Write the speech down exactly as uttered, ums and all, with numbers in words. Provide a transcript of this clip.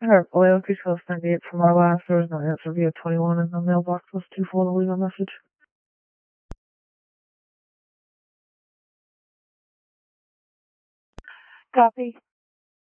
Alright, loyalty post ninety-eight from our last. There was no answer via twenty-one, and the mailbox was too full to leave a message. Copy.